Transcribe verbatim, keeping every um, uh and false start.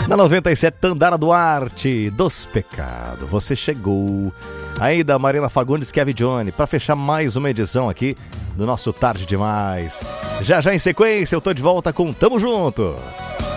Na noventa e sete, Tandara Duarte, Dos Pecados. Você chegou. Aí da Marina Fagundes, Kevin Johnny, para fechar mais uma edição aqui do nosso Tarde Demais. Já já em sequência, eu tô de volta com Tamo Junto.